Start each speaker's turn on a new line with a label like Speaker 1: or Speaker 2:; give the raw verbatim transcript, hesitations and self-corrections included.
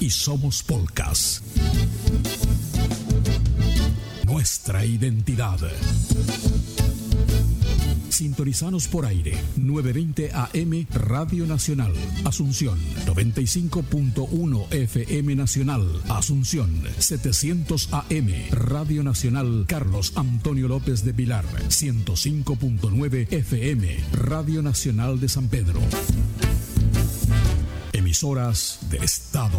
Speaker 1: y somos Polcas. Nuestra identidad. Sintonizanos por aire, novecientos veinte A M Radio Nacional, Asunción, noventa y cinco punto uno F M Nacional, Asunción, setecientos A M Radio Nacional Carlos Antonio López de Pilar, ciento cinco punto nueve F M Radio Nacional de San Pedro. Emisoras del Estado